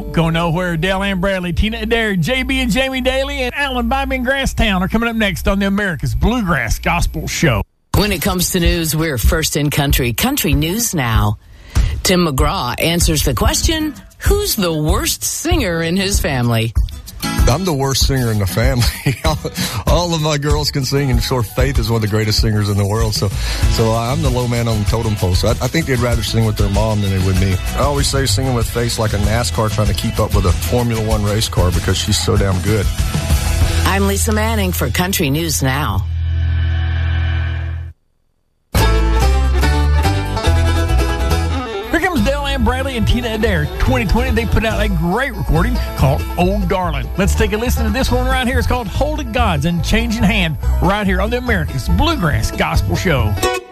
Go nowhere. Dale Ann Bradley, Tina Adair, JB and Jamie Daly, and Alan Bybee in Grasstown are coming up next on the America's Bluegrass Gospel Show. When it comes to news, we're first in country. Country News Now. Tim McGraw answers the question, who's the worst singer in his family? I'm the worst singer in the family. All of my girls can sing, and sure, Faith is one of the greatest singers in the world. So I'm the low man on the totem pole. So I think they'd rather sing with their mom than they would me. I always say singing with Faith's like a NASCAR trying to keep up with a Formula One race car because she's so damn good. I'm Lisa Manning for Country News Now. Here comes Dale Ann Bradley and Tina Adair. 2020, they put out a great recording called Oh Darling. Let's take a listen to this one right here. It's called Holding Gods and Changing Hand right here on the America's Bluegrass Gospel Show.